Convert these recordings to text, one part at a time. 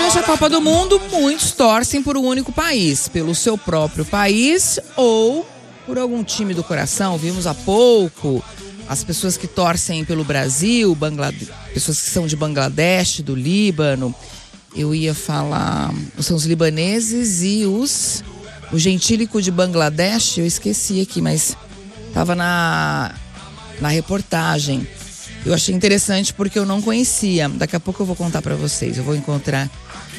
Durante a Copa do Mundo, muitos torcem por um único país, pelo seu próprio país ou por algum time do coração. Vimos há pouco as pessoas que torcem pelo Brasil, pessoas que são de Bangladesh, do Líbano. Eu ia falar, são os libaneses e o gentílico de Bangladesh, eu esqueci aqui, mas estava na reportagem. Eu achei interessante porque eu não conhecia. Daqui a pouco eu vou contar para vocês. Eu vou encontrar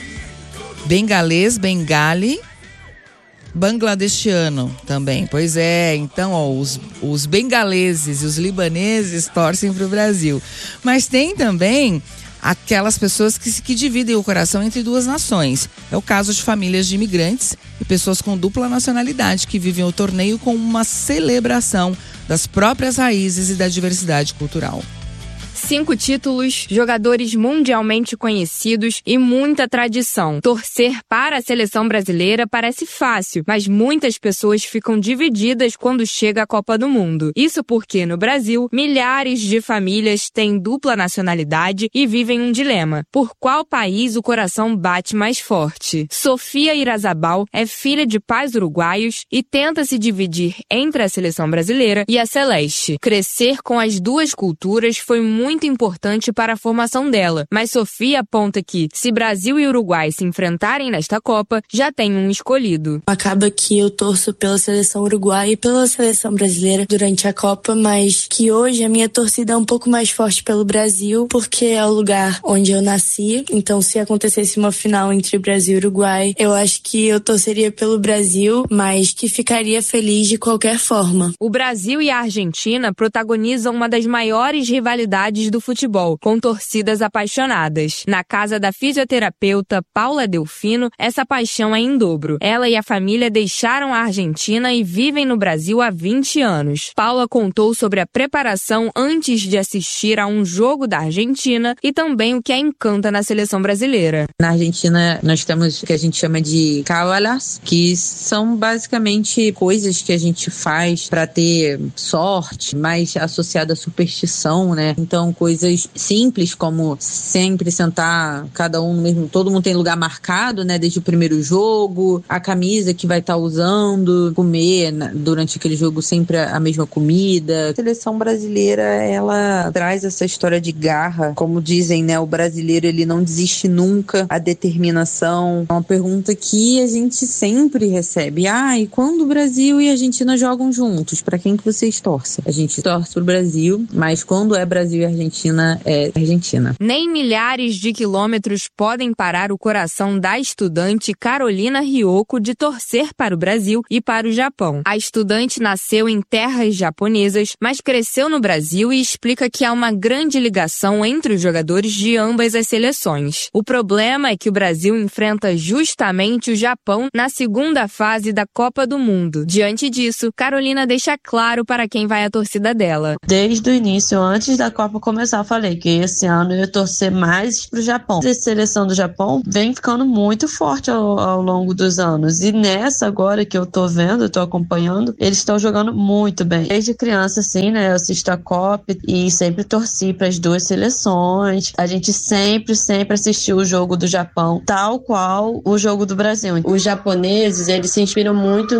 bengali, bangladeshiano também. Pois é, então os bengaleses e os libaneses torcem para o Brasil. Mas tem também aquelas pessoas que dividem o coração entre duas nações. É o caso de famílias de imigrantes e pessoas com dupla nacionalidade que vivem o torneio como uma celebração das próprias raízes e da diversidade cultural. 5 títulos, jogadores mundialmente conhecidos e muita tradição. Torcer para a seleção brasileira parece fácil, mas muitas pessoas ficam divididas quando chega a Copa do Mundo. Isso porque, no Brasil, milhares de famílias têm dupla nacionalidade e vivem um dilema. Por qual país o coração bate mais forte? Sofia Irazabal é filha de pais uruguaios e tenta se dividir entre a seleção brasileira e a celeste. Crescer com as duas culturas foi muito importante para a formação dela, mas Sofia aponta que, se Brasil e Uruguai se enfrentarem nesta Copa, já tem um escolhido. Acaba que eu torço pela seleção uruguaia e pela seleção brasileira durante a Copa, mas que hoje a minha torcida é um pouco mais forte pelo Brasil, porque é o lugar onde eu nasci. Então, se acontecesse uma final entre Brasil e Uruguai, eu acho que eu torceria pelo Brasil, mas que ficaria feliz de qualquer forma. O Brasil e a Argentina protagonizam uma das maiores rivalidades do futebol, com torcidas apaixonadas. Na casa da fisioterapeuta Paula Delfino, essa paixão é em dobro. Ela e a família deixaram a Argentina e vivem no Brasil há 20 anos. Paula contou sobre a preparação antes de assistir a um jogo da Argentina e também o que a encanta na seleção brasileira. Na Argentina, nós temos o que a gente chama de cábalas, que são basicamente coisas que a gente faz para ter sorte, mais associada à superstição, né? Então, coisas simples como sempre sentar cada um no mesmo, todo mundo tem lugar marcado, né, desde o primeiro jogo, a camisa que vai estar usando, comer durante aquele jogo sempre a mesma comida. A seleção brasileira, ela traz essa história de garra, como dizem, né, o brasileiro ele não desiste nunca, a determinação. É uma pergunta que a gente sempre recebe: e quando o Brasil e a Argentina jogam juntos, para quem que vocês torcem? A gente torce pro Brasil, mas quando é Brasil e Argentina, é Argentina. Nem milhares de quilômetros podem parar o coração da estudante Carolina Ryoko de torcer para o Brasil e para o Japão. A estudante nasceu em terras japonesas, mas cresceu no Brasil e explica que há uma grande ligação entre os jogadores de ambas as seleções. O problema é que o Brasil enfrenta justamente o Japão na segunda fase da Copa do Mundo. Diante disso, Carolina deixa claro para quem vai a torcida dela. Desde o início, antes da Copa começar, eu falei que esse ano eu ia torcer mais pro Japão. A seleção do Japão vem ficando muito forte ao longo dos anos. E nessa agora que eu tô vendo, eu tô acompanhando, eles estão jogando muito bem. Desde criança, assim, né, eu assisto a Copa e sempre torci para as duas seleções. A gente sempre assistiu o jogo do Japão, tal qual o jogo do Brasil. Os japoneses, eles se inspiram muito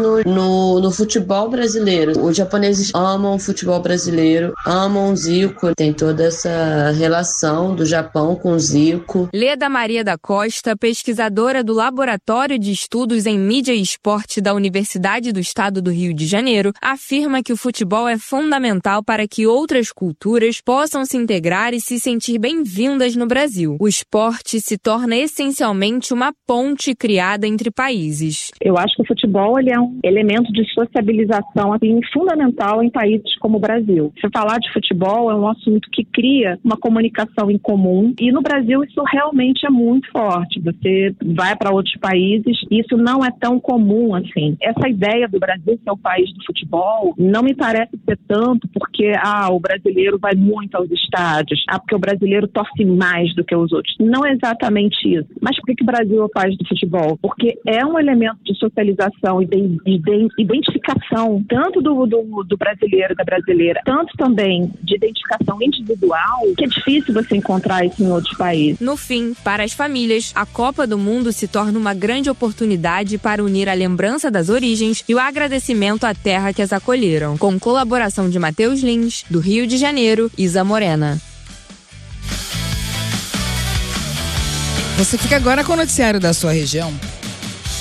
no futebol brasileiro. Os japoneses amam o futebol brasileiro, amam o Zico, tem toda essa relação do Japão com o Zico. Leda Maria da Costa, pesquisadora do Laboratório de Estudos em Mídia e Esporte da Universidade do Estado do Rio de Janeiro, afirma que o futebol é fundamental para que outras culturas possam se integrar e se sentir bem-vindas no Brasil. O esporte se torna essencialmente uma ponte criada entre países. Eu acho que o futebol ele é um elemento de sociabilização assim, fundamental em países como o Brasil. Se falar de futebol é um assunto que cria uma comunicação em comum e no Brasil isso realmente é muito forte. Você vai para outros países e isso não é tão comum assim. Essa ideia do Brasil ser o país do futebol não me parece ser tanto porque o brasileiro vai muito aos estádios, porque o brasileiro torce mais do que os outros. Não é exatamente isso. Mas por que o Brasil é o país do futebol? Porque é um elemento de socialização e de identificação tanto do brasileiro e da brasileira, tanto também de identificação individual que é difícil você encontrar isso em outros países. No fim, para as famílias, a Copa do Mundo se torna uma grande oportunidade para unir a lembrança das origens e o agradecimento à terra que as acolheram. Com colaboração de Matheus Lins, do Rio de Janeiro, Isa Morena. Você fica agora com o noticiário da sua região.